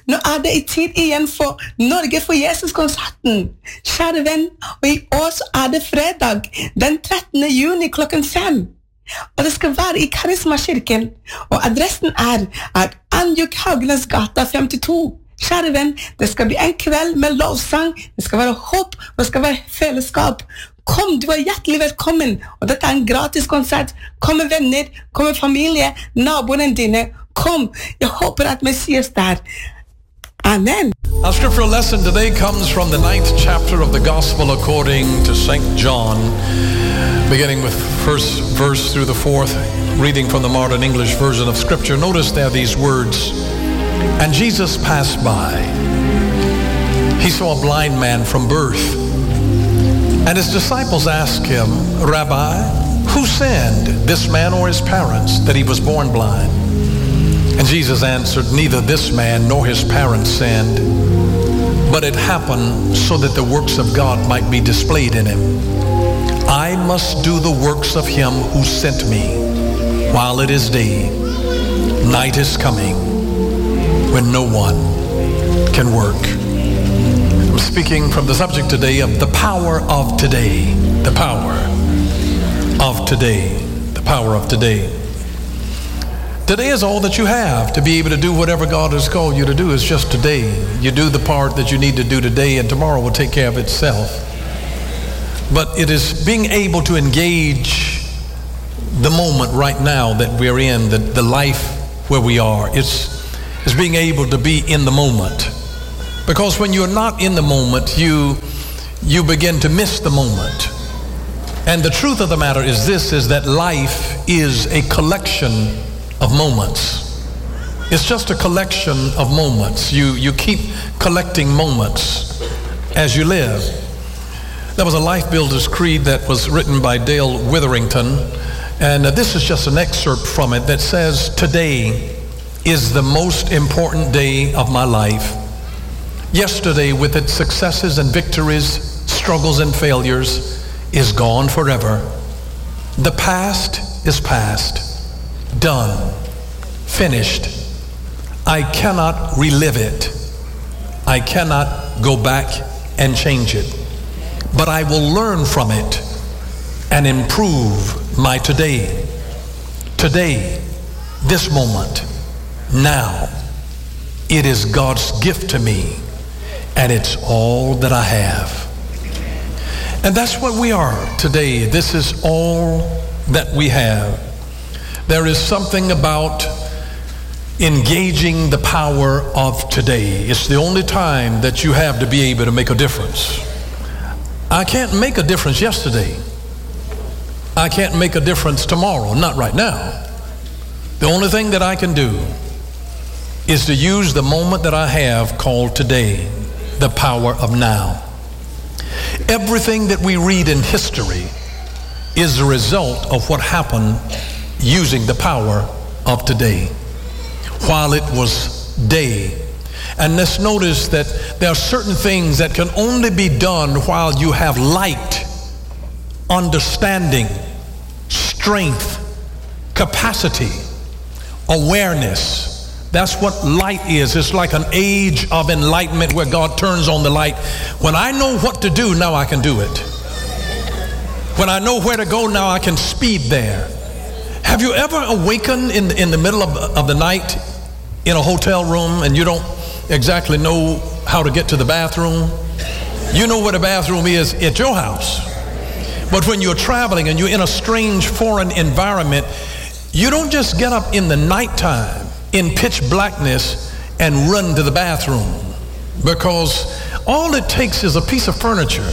Nå det I tid igjen for Norge for Jesus-konserten. Kjære venn, og I år så det fredag, den 13. juni klokken 5. Og det skal være I Karismakirken, og adressen at Anjuk Hauglands gata 52. Kjære venn, det skal bli en kveld med lovsang, det skal være håp, og det skal være fellesskap. Kom, du hjertelig velkommen, og dette en gratis konsert. Kom med venner, kom med familie, naboene dine. Kom, jeg håper at Messias der. Amen. Our scriptural lesson today comes from the 9th chapter of the Gospel according to St. John, beginning with first verse through the 4th, reading from the modern English version of Scripture. Notice there these words, "And Jesus passed by. He saw a blind man from birth. And his disciples asked him, 'Rabbi, who sinned, this man or his parents, that he was born blind?' And Jesus answered, 'Neither this man nor his parents sinned, but it happened so that the works of God might be displayed in him. I must do the works of him who sent me while it is day. Night is coming when no one can work.'" I'm speaking from the subject today of the power of today. The power of today. The power of today. Today is all that you have to be able to do whatever God has called you to do. Is just today. You do the part that you need to do today, and tomorrow will take care of itself. But it is being able to engage the moment right now that we're in, the life where we are. It's being able to be in the moment. Because when you're not in the moment, you begin to miss the moment. And the truth of the matter is this, is that life is a collection of moments. It's just a collection of moments. You keep collecting moments as you live. There was a Life Builder's Creed that was written by Dale Witherington, and this is just an excerpt from it that says, "Today is the most important day of my life. Yesterday, with its successes and victories, struggles and failures, is gone forever. The past is past, done, finished. I cannot relive it. I cannot go back and change it. But I will learn from it and improve my today. Today, this moment, now, it is God's gift to me, and it's all that I have." And that's what we are today. This is all that we have. There is something about engaging the power of today. It's the only time that you have to be able to make a difference. I can't make a difference yesterday. I can't make a difference tomorrow, not right now. The only thing that I can do is to use the moment that I have called today, the power of now. Everything that we read in history is a result of what happened using the power of today, while it was day. And let's notice that there are certain things that can only be done while you have light, understanding, strength, capacity, awareness. That's what light is. It's like an age of enlightenment where God turns on the light. When I know what to do, now I can do it. When I know where to go, now I can speed there. Have you ever awakened in the middle of the night in a hotel room and you don't exactly know how to get to the bathroom? You know where the bathroom is at your house. But when you're traveling and you're in a strange foreign environment, you don't just get up in the nighttime in pitch blackness and run to the bathroom, because all it takes is a piece of furniture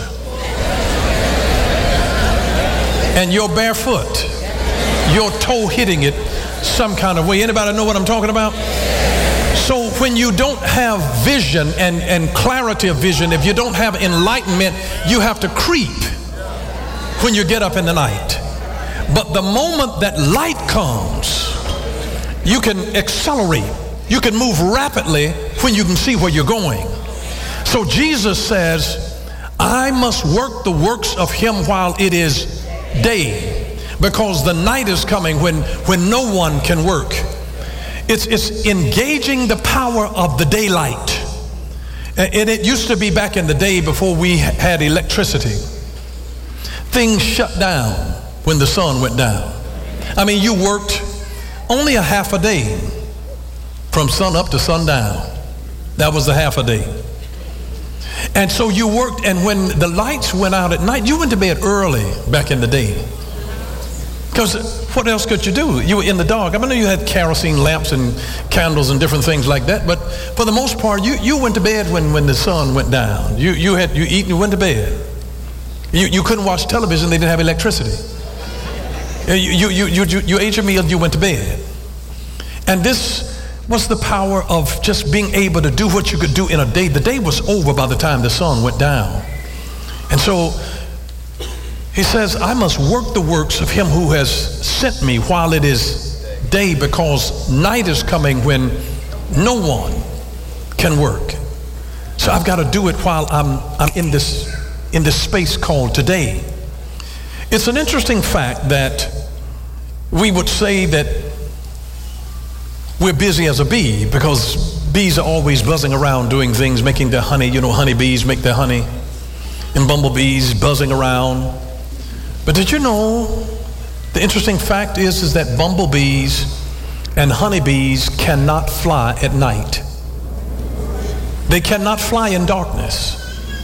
and you're barefoot, your toe hitting it some kind of way. Anybody know what I'm talking about? So when you don't have vision and clarity of vision, if you don't have enlightenment, you have to creep when you get up in the night. But the moment that light comes, you can accelerate. You can move rapidly when you can see where you're going. So Jesus says, I must work the works of him while it is day, because the night is coming when no one can work. It's engaging the power of the daylight. And it used to be back in the day before we had electricity. Things shut down when the sun went down. I mean, you worked only a half a day from sun up to sundown. That was the half a day. And so you worked, and when the lights went out at night, you went to bed early back in the day. Because what else could you do? You were in the dark. I mean, you had kerosene lamps and candles and different things like that, but for the most part, you went to bed when the sun went down. You eat and you went to bed. You couldn't watch television, they didn't have electricity. You ate your meal, you went to bed. And this was the power of just being able to do what you could do in a day. The day was over by the time the sun went down. And so he says, I must work the works of him who has sent me while it is day, because night is coming when no one can work. So I've got to do it while I'm in this space called today. It's an interesting fact that we would say that we're busy as a bee, because bees are always buzzing around doing things, making their honey. You know, honeybees make their honey, and bumblebees buzzing around. But did you know, the interesting fact is that bumblebees and honeybees cannot fly at night. They cannot fly in darkness.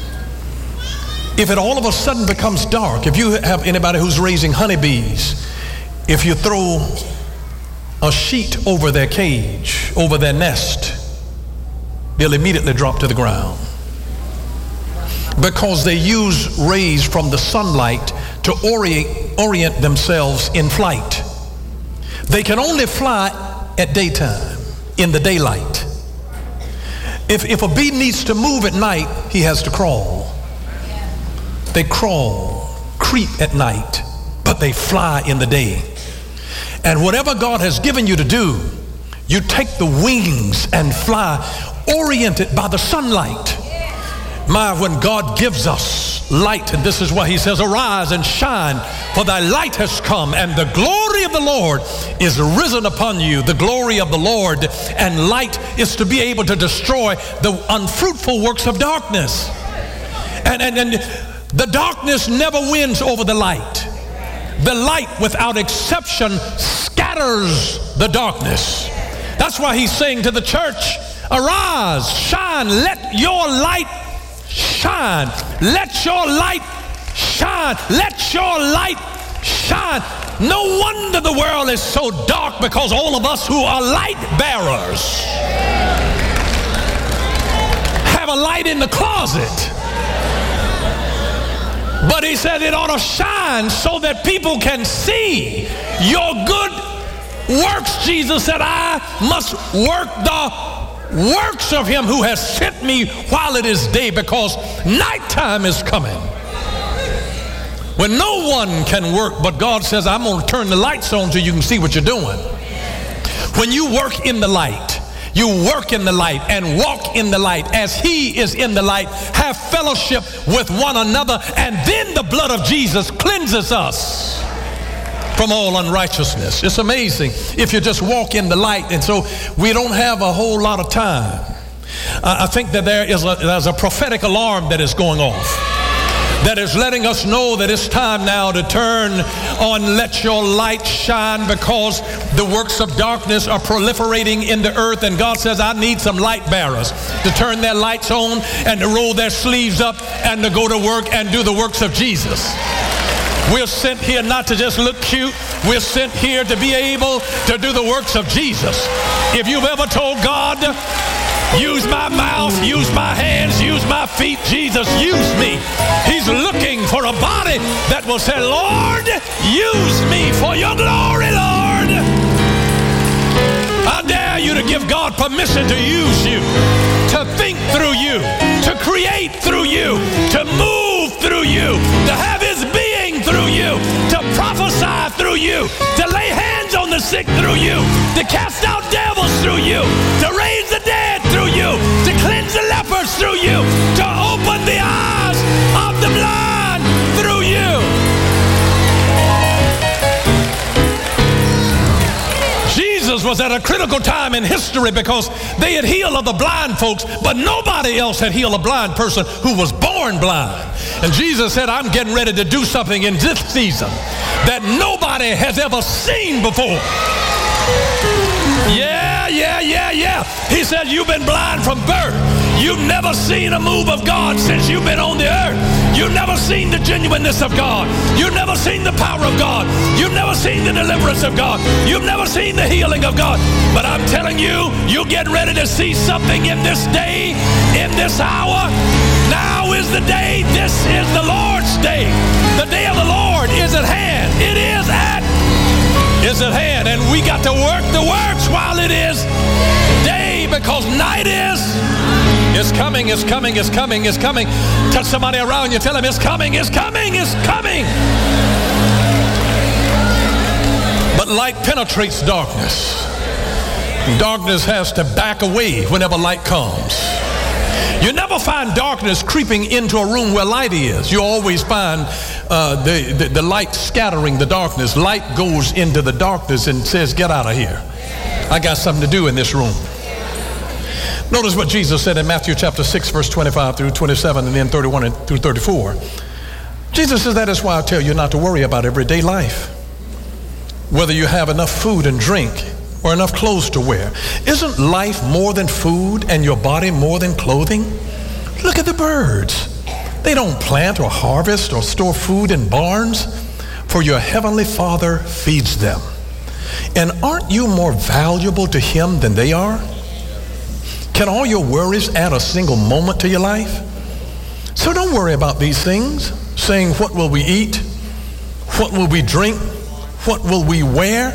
If it all of a sudden becomes dark, if you have anybody who's raising honeybees, if you throw a sheet over their cage, over their nest, they'll immediately drop to the ground, because they use rays from the sunlight to orient themselves in flight. They can only fly at daytime, in the daylight. If a bee needs to move at night, he has to crawl. They crawl, creep at night, but they fly in the day. And whatever God has given you to do, you take the wings and fly, oriented by the sunlight. When God gives us light, and this is why he says, arise and shine, for thy light has come, and the glory of the Lord is risen upon you. The glory of the Lord and light is to be able to destroy the unfruitful works of darkness. And the darkness never wins over the light. The light, without exception, scatters the darkness. That's why he's saying to the church, arise, shine, let your light shine. Let your light shine. Let your light shine. No wonder the world is so dark, because all of us who are light bearers have a light in the closet. But he said it ought to shine so that people can see your good works. Jesus said, I must work the works of him who has sent me while it is day, because nighttime is coming when no one can work. But God says, I'm going to turn the lights on so you can see what you're doing. When you work in the light, you work in the light and walk in the light as he is in the light, have fellowship with one another, and then the blood of Jesus cleanses us from all unrighteousness. It's amazing if you just walk in the light. And so we don't have a whole lot of time. I think that there's a prophetic alarm that is going off, that is letting us know that it's time now to turn on let your light shine, because the works of darkness are proliferating in the earth. And God says, I need some light bearers to turn their lights on and to roll their sleeves up and to go to work and do the works of Jesus. We're sent here not to just look cute. We're sent here to be able to do the works of Jesus. If you've ever told God, use my mouth, use my hands, use my feet, Jesus, use me, he's looking for a body that will say, Lord, use me for your glory, Lord. I dare you to give God permission to use you, to think through you, to create through you, to move through you, to have his being through you, to prophesy through you, to lay hands on the sick through you, to cast out devils through you, to raise the dead through you, to cleanse the lepers through you, to open the eyes of the blind through you. Jesus was at a critical time in history because they had healed of the blind folks, but nobody else had healed a blind person who was born blind. And Jesus said, I'm getting ready to do something in this season that nobody has ever seen before. Yeah. He said, you've been blind from birth. You've never seen a move of God since you've been on the earth. You've never seen the genuineness of God. You've never seen the power of God. You've never seen the deliverance of God. You've never seen the healing of God. But I'm telling you, you're getting ready to see something in this day, in this hour. Now is the day. This is the Lord's day. The day of the Lord is at hand. It is at hand. And we got to work the works while it is day, because night is coming, it's coming, it's coming, it's coming. Touch somebody around you, tell them it's coming, it's coming, it's coming. But light penetrates darkness. Darkness has to back away whenever light comes. You never find darkness creeping into a room where light is. You always find the light scattering the darkness. Light goes into the darkness and says, get out of here. I got something to do in this room. Notice what Jesus said in Matthew chapter 6, verse 25 through 27, and then 31 through 34. Jesus says, that is why I tell you not to worry about everyday life, whether you have enough food and drink or enough clothes to wear. Isn't life more than food and your body more than clothing? Look at the birds. They don't plant or harvest or store food in barns, for your heavenly Father feeds them. And aren't you more valuable to him than they are? Can all your worries add a single moment to your life? So don't worry about these things, saying, what will we eat? What will we drink? What will we wear?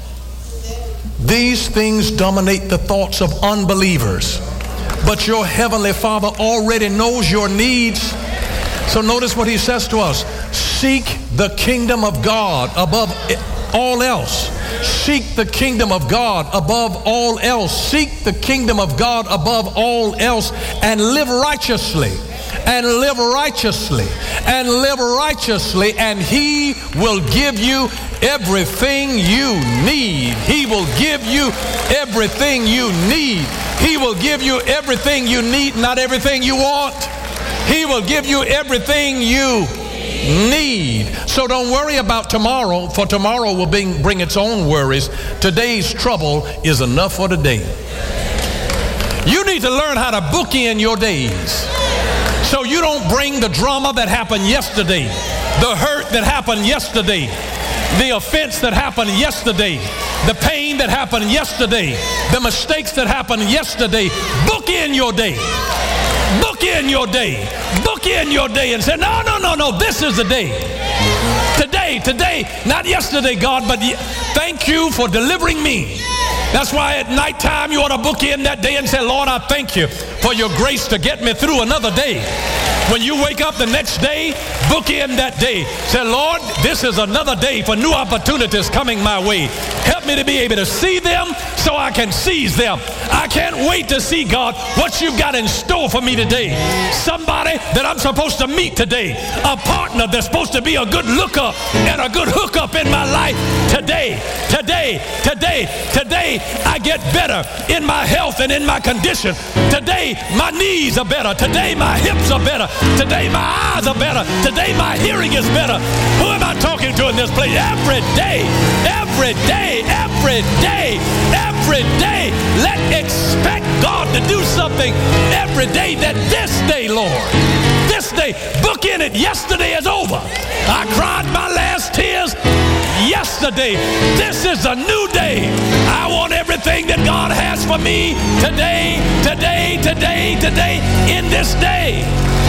These things dominate the thoughts of unbelievers. But your heavenly Father already knows your needs. So notice what he says to us. Seek the kingdom of God above all else. Seek the kingdom of God above all else. Seek the kingdom of God above all else, and live righteously, and live righteously, and live righteously, and he will give you everything you need. He will give you everything you need. He will give you everything you need, not everything you want. He will give you everything you need. So don't worry about tomorrow, for tomorrow will bring its own worries. Today's trouble is enough for today. You need to learn how to bookend your days, so you don't bring the drama that happened yesterday, the hurt that happened yesterday, the offense that happened yesterday, the pain that happened yesterday, the mistakes that happened yesterday. Bookend your day. Bookend your day. Bookend your day and say, no, this is the day. Today, not yesterday, God, but thank you for delivering me. That's why at nighttime you ought to bookend that day and say, Lord, I thank you for your grace to get me through another day. When you wake up the next day, bookend that day. Say, Lord, this is another day for new opportunities coming my way. Help me to be able to see them so I can seize them. I can't wait to see, God, what you've got in store for me today. Somebody that I'm supposed to meet today. A partner that's supposed to be a good lookup and a good hookup in my life today. Today, I get better in my health and in my condition. Today, my knees are better. Today, my hips are better. Today, my eyes are better. Today, my hearing is better. Who am I talking to in this place? Every day, expect God to do something every day. That this day, Lord, this day, bookend it. Yesterday is over. I cried my last tears yesterday. This is a new day. I want everything that God has for me today, in this day.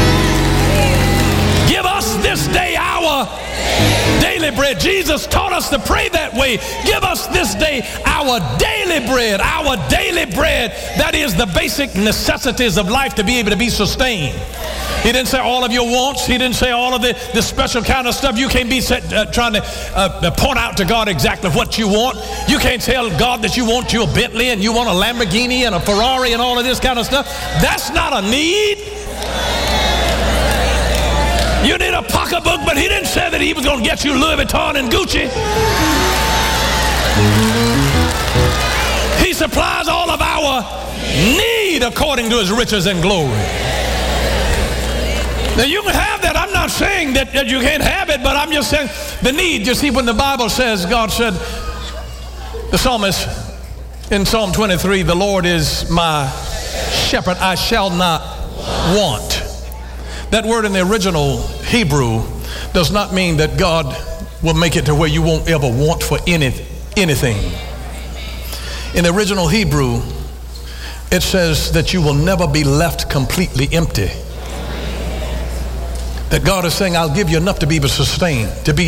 Give us this day our daily bread. Jesus taught us to pray that way. Give us this day our daily bread. Our daily bread. That is the basic necessities of life to be able to be sustained. He didn't say all of your wants. He didn't say all of the special kind of stuff. You can't be trying to point out to God exactly what you want. You can't tell God that you want you a Bentley and you want a Lamborghini and a Ferrari and all of this kind of stuff. That's not a need. You need a pocketbook, but he didn't say that he was going to get you Louis Vuitton and Gucci. supplies all of our need according to his riches and glory. Now you can have that. I'm not saying that you can't have it, but I'm just saying the need. You see, when the Bible says, God said, the psalmist in Psalm 23, the Lord is my shepherd, I shall not want. That word in the original Hebrew does not mean that God will make it to where you won't ever want for anything. In the original Hebrew, it says that you will never be left completely empty. That God is saying, I'll give you enough to be able to sustain,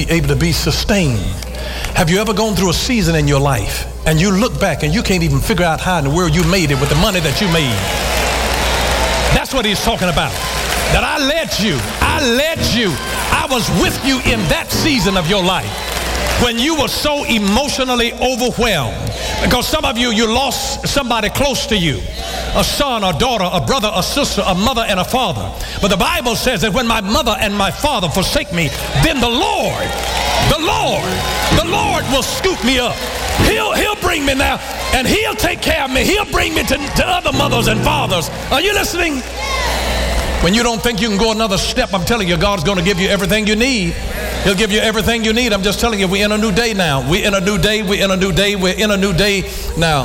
Have you ever gone through a season in your life and you look back and you can't even figure out how in the world you made it with the money that you made? That's what he's talking about. That I led you. I was with you in that season of your life when you were so emotionally overwhelmed. Because some of you lost somebody close to you, a son, a daughter, a brother, a sister, a mother, and a father. But the Bible says that when my mother and my father forsake me, then the Lord will scoop me up. He'll bring me now, and he'll take care of me. He'll bring me to other mothers and fathers. Are you listening? When you don't think you can go another step, I'm telling you, God's going to give you everything you need. He'll give you everything you need. I'm just telling you, we're in a new day now. We're in a new day now.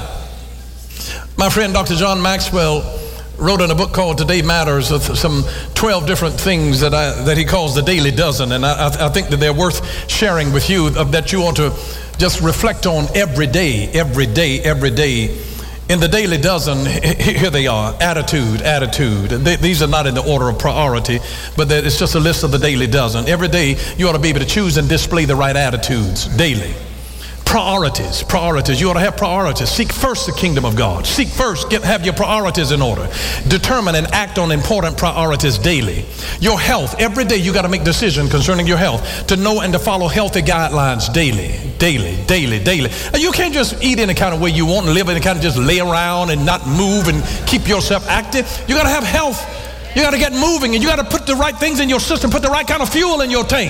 My friend Dr. John Maxwell wrote in a book called Today Matters of some 12 different things that he calls the daily dozen. And I think that they're worth sharing with you, that you ought to just reflect on every day. In the daily dozen, here they are: attitude. These are not in the order of priority, but it's just a list of the daily dozen. Every day, you ought to be able to choose and display the right attitudes daily. Priorities. You ought to have priorities. Seek first the kingdom of God. Seek first, have your priorities in order. Determine and act on important priorities daily. Your health. Every day you got to make decisions concerning your health. To know and to follow healthy guidelines daily. And you can't just eat any kind of way you want and live any kind of just lay around and not move and keep yourself active. You got to have health. You got to get moving, and you got to put the right things in your system, put the right kind of fuel in your tank.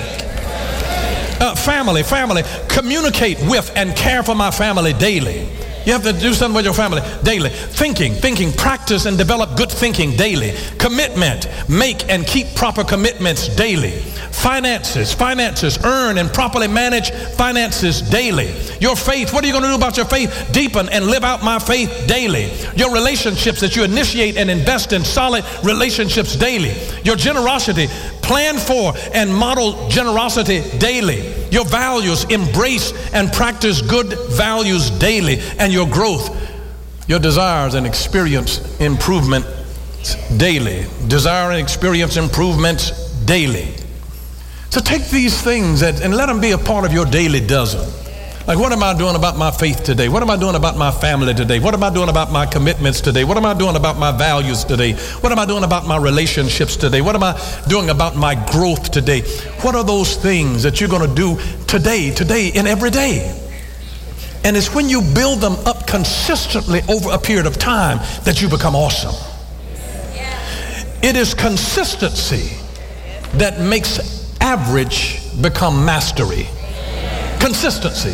Family. Communicate with and care for my family daily. You have to do something with your family daily. Thinking, practice and develop good thinking daily. Commitment, make and keep proper commitments daily. Finances, earn and properly manage finances daily. Your faith, what are you going to do about your faith? Deepen and live out my faith daily. Your relationships, that you initiate and invest in solid relationships daily. Your generosity, plan for and model generosity daily. Your values, embrace and practice good values daily. And your growth, your desires and experience improvement daily. Desire and experience improvements daily. So take these things and let them be a part of your daily dozen. Like, what am I doing about my faith today? What am I doing about my family today? What am I doing about my commitments today? What am I doing about my values today? What am I doing about my relationships today? What am I doing about my growth today? What are those things that you're going to do today, and every day? And it's when you build them up consistently over a period of time that you become awesome. It is consistency that makes average become mastery. Consistency.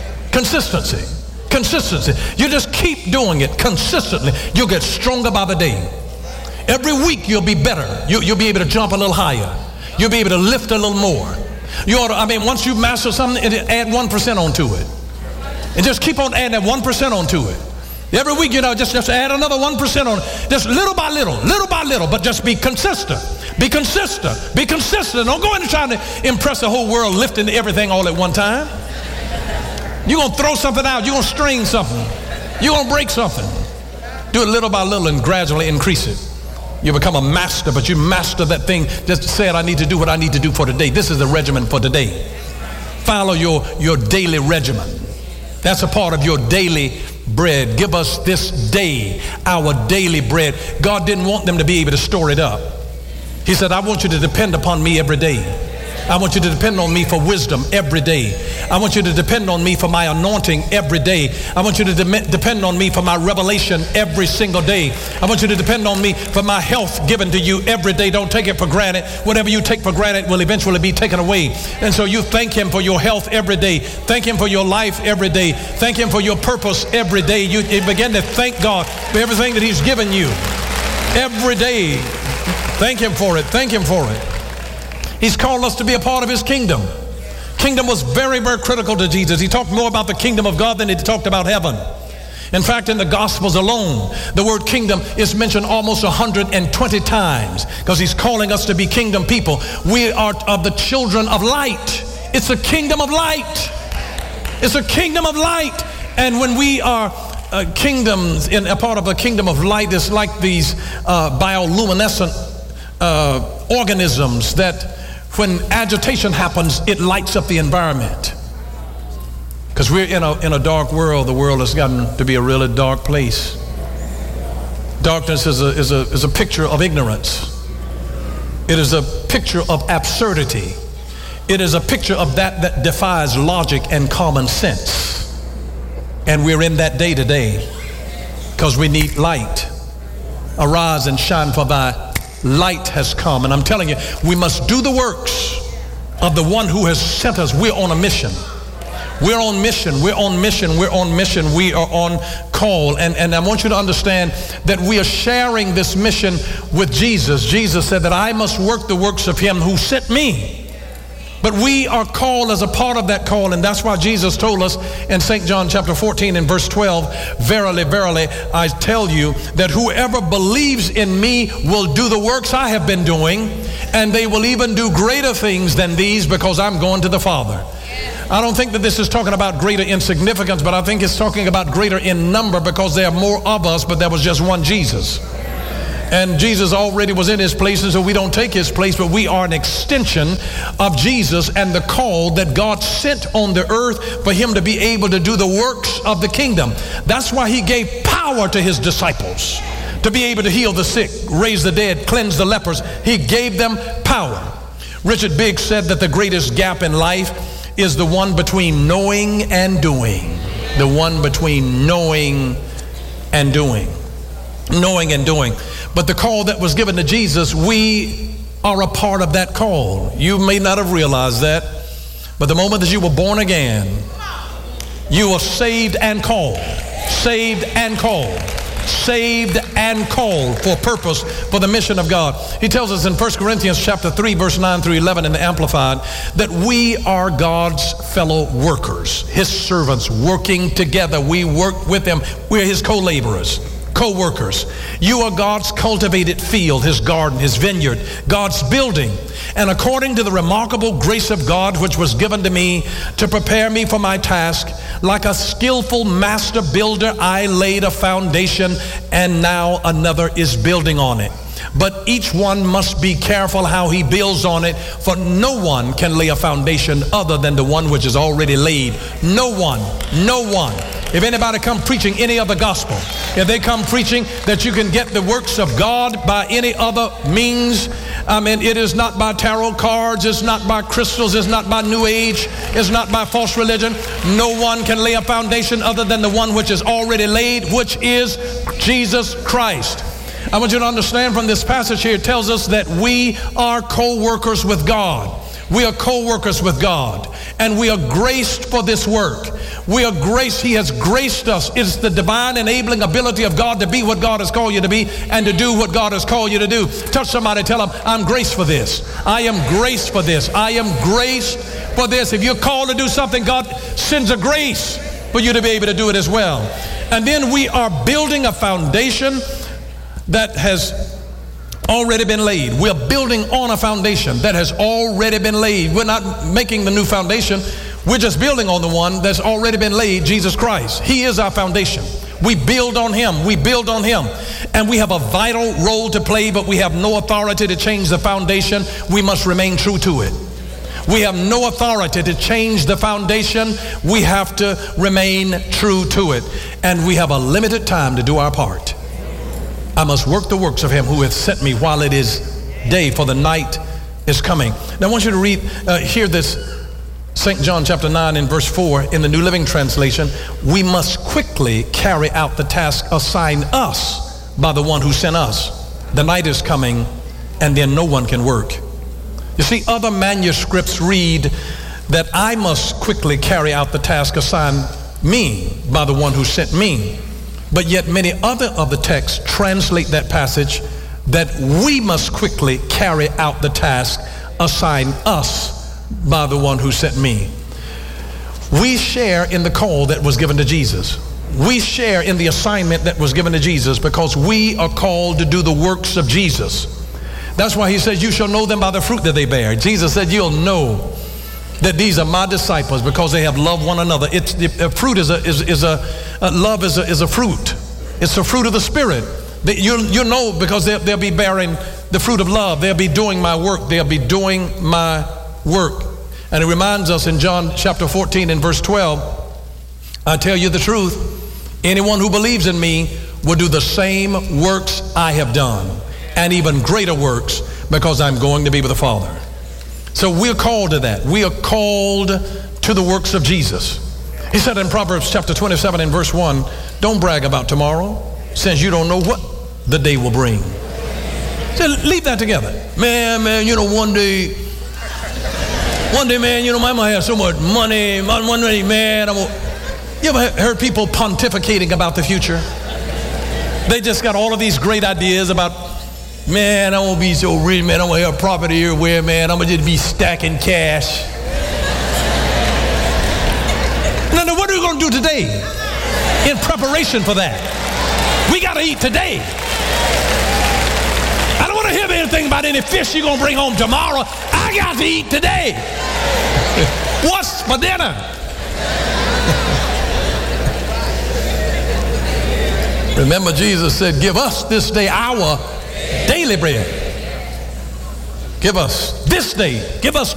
You just keep doing it consistently. You'll get stronger by the day. Every week you'll be better. You'll be able to jump a little higher. You'll be able to lift a little more. Once you master something, add 1% onto it. And just keep on adding that 1% onto it. Every week, just add another 1% on it. Just little by little, but just be consistent. Be consistent. Don't go in and try to impress the whole world, lifting everything all at one time. You're going to throw something out. You're going to strain something. You're going to break something. Do it little by little and gradually increase it. You become a master, but you master that thing. Just say it, I need to do what I need to do for today. This is the regimen for today. Follow your daily regimen. That's a part of your daily bread. Give us this day our daily bread. God didn't want them to be able to store it up. He said, I want you to depend upon me every day. I want you to depend on me for wisdom every day. I want you to depend on me for my anointing every day. I want you to depend on me for my revelation every single day. I want you to depend on me for my health given to you every day. Don't take it for granted. Whatever you take for granted will eventually be taken away. And so you thank him for your health every day. Thank him for your life every day. Thank him for your purpose every day. You begin to thank God for everything that he's given you every day. Thank him for it. Thank him for it. He's called us to be a part of his kingdom. Kingdom was very, very critical to Jesus. He talked more about the kingdom of God than he talked about heaven. In fact, in the Gospels alone, the word kingdom is mentioned almost 120 times because he's calling us to be kingdom people. We are of the children of light. It's a kingdom of light. It's a kingdom of light. And when we are kingdoms, in a part of the kingdom of light, it's like these bioluminescent organisms that when agitation happens, it lights up the environment. Because we're in a dark world. The world has gotten to be a really dark place. Darkness is a picture of ignorance. It is a picture of absurdity. It is a picture of that defies logic and common sense. And we're in that day today because we need light. Arise and shine, for thy light has come. And I'm telling you, we must do the works of the one who has sent us. We're on a mission. We're on mission. We're on mission. We're on mission. We are on call. And I want you to understand that we are sharing this mission with Jesus. Jesus said that I must work the works of him who sent me. But we are called as a part of that call, and that's why Jesus told us in St. John chapter 14 and verse 12, verily, verily, I tell you that whoever believes in me will do the works I have been doing, and they will even do greater things than these because I'm going to the Father. I don't think that this is talking about greater in significance, but I think it's talking about greater in number because there are more of us, but there was just one Jesus. And Jesus already was in his place, and so we don't take his place, but we are an extension of Jesus and the call that God sent on the earth for him to be able to do the works of the kingdom. That's why he gave power to his disciples to be able to heal the sick, raise the dead, cleanse the lepers. He gave them power. Richard Biggs said that the greatest gap in life is the one between knowing and doing. The one between knowing and doing. Knowing and doing. But the call that was given to Jesus, we are a part of that call. You may not have realized that, but the moment that you were born again, you were saved and called. Saved and called. Saved and called for purpose, for the mission of God. He tells us in 1 Corinthians chapter 3, verse 9 through 11 in the Amplified, that we are God's fellow workers, his servants working together. We work with him. We're his co-laborers. Co-workers. You are God's cultivated field, his garden, his vineyard, God's building. And according to the remarkable grace of God which was given to me to prepare me for my task, like a skillful master builder, I laid a foundation, and now another is building on it. But each one must be careful how he builds on it, for no one can lay a foundation other than the one which is already laid. No one. If anybody come preaching any other gospel, if they come preaching that you can get the works of God by any other means, it is not by tarot cards, it's not by crystals, it's not by New Age, it's not by false religion. No one can lay a foundation other than the one which is already laid, which is Jesus Christ. I want you to understand from this passage here, it tells us that we are co-workers with God. We are co-workers with God, and we are graced for this work. We are graced. He has graced us. It's the divine enabling ability of God to be what God has called you to be and to do what God has called you to do. Touch somebody, tell them, I'm graced for this. I am graced for this. I am graced for this. If you're called to do something, God sends a grace for you to be able to do it as well. And then we are building a foundation that has already been laid. We're building on a foundation that has already been laid. We're not making the new foundation. We're just building on the one that's already been laid, Jesus Christ. He is our foundation. We build on him. We build on him. And we have a vital role to play, but we have no authority to change the foundation. We must remain true to it. We have no authority to change the foundation. We have to remain true to it. And we have a limited time to do our part. I must work the works of him who hath sent me while it is day, for the night is coming. Now I want you to hear this, St. John chapter 9 and verse 4 in the New Living Translation. We must quickly carry out the task assigned us by the one who sent us. The night is coming, and then no one can work. You see, other manuscripts read that I must quickly carry out the task assigned me by the one who sent me. But yet many other of the texts translate that passage that we must quickly carry out the task assigned us by the one who sent me. We share in the call that was given to Jesus. We share in the assignment that was given to Jesus because we are called to do the works of Jesus. That's why he says, you shall know them by the fruit that they bear. Jesus said, you'll know that these are my disciples because they have loved one another. Fruit is a fruit. It's the fruit of the Spirit. You'll know because they'll be bearing the fruit of love. They'll be doing my work. They'll be doing my work. And it reminds us in John chapter 14 and verse 12, I tell you the truth, anyone who believes in me will do the same works I have done, and even greater works, because I'm going to be with the Father. So we're called to that. We are called to the works of Jesus. He said in Proverbs chapter 27 and verse 1, don't brag about tomorrow, since you don't know what the day will bring. So leave that together. Man, one day, man, I might have so much money, man. You ever heard people pontificating about the future? They just got all of these great ideas about, man, I won't be so rich, man. I'm going to have property everywhere, man. I'm going to just be stacking cash. Now, what are we going to do today in preparation for that? We got to eat today. I don't want to hear anything about any fish you're going to bring home tomorrow. I got to eat today. What's for dinner? Remember, Jesus said, give us this day our daily bread. Give us this day. Give us